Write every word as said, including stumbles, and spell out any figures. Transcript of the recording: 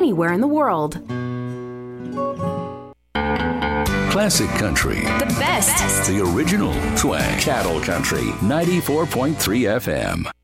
anywhere in the world. Classic country. The best. The original twang. Cattle country. ninety-four point three F M.